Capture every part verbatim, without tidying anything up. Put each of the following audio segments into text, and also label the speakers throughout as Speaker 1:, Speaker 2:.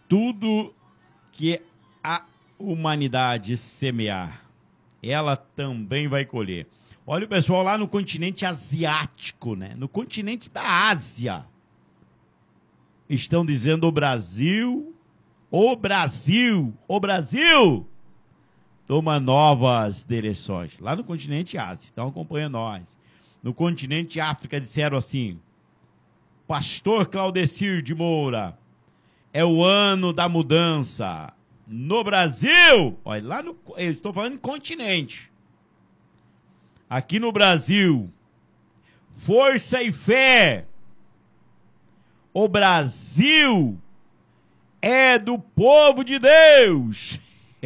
Speaker 1: Tudo que a humanidade semear, ela também vai colher. Olha o pessoal lá no continente asiático, né? No continente da Ásia. Estão dizendo o Brasil, o Brasil, o Brasil toma novas direções. Lá no continente Ásia, então acompanha nós. No continente África disseram assim: Pastor Claudecir de Moura, é o ano da mudança. No Brasil, olha, lá no, eu estou falando em continente. Aqui no Brasil, força e fé. O Brasil é do povo de Deus.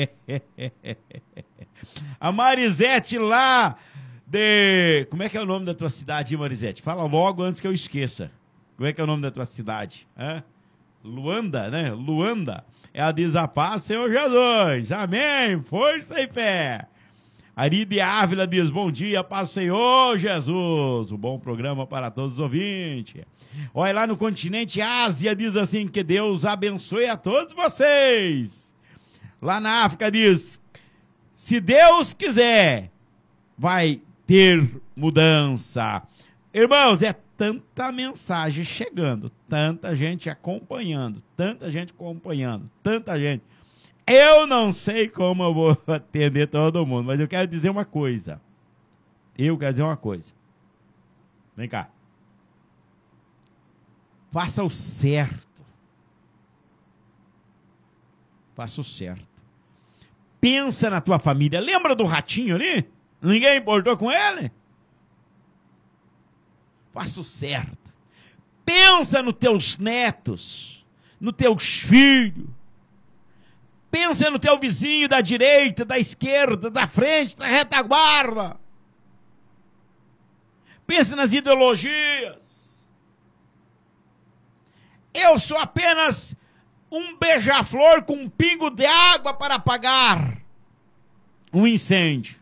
Speaker 1: A Marisete lá de... Como é que é o nome da tua cidade, Marisete? Fala logo antes que eu esqueça. Como é que é o nome da tua cidade? Hã? Luanda, né? Luanda. Ela diz: a paz, Senhor Jesus. Amém. Força e fé. Aride Ávila diz: bom dia, paz, Senhor Jesus. Um bom programa para todos os ouvintes. Olha, lá no continente Ásia diz assim: que Deus abençoe a todos vocês. Lá na África diz: se Deus quiser, vai ter mudança. Irmãos, é tanta mensagem chegando, tanta gente acompanhando, tanta gente acompanhando, tanta gente. Eu não sei como eu vou atender todo mundo, mas eu quero dizer uma coisa. Eu quero dizer uma coisa. Vem cá. Faça o certo. Faça o certo. Pensa na tua família. Lembra do ratinho ali? Ninguém importou com ele? Faça o certo. Pensa nos teus netos, nos teus filhos. Pensa no teu vizinho da direita, da esquerda, da frente, da retaguarda. Pensa nas ideologias. Eu sou apenas um beija-flor com um pingo de água para apagar um incêndio.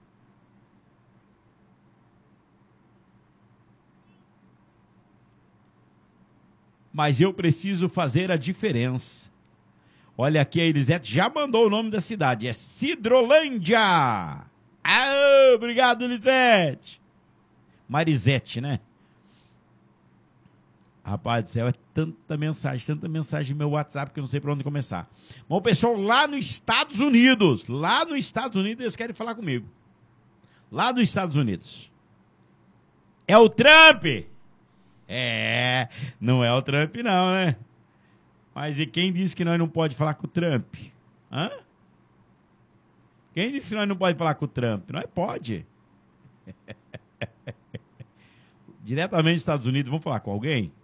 Speaker 1: Mas eu preciso fazer a diferença. Olha aqui, a Elisete já mandou o nome da cidade. É Cidrolândia. Ah, obrigado, Elisete. Marisete, né? Rapaz do céu, é tanta mensagem, tanta mensagem no meu WhatsApp que eu não sei por onde começar. Bom, pessoal, lá nos Estados Unidos, lá nos Estados Unidos eles querem falar comigo. Lá nos Estados Unidos. É o Trump. É, não é o Trump não, né? Mas e quem disse que nós não pode falar com o Trump? Hã? Quem disse que nós não pode falar com o Trump? Nós pode. Diretamente dos Estados Unidos, vamos falar com alguém?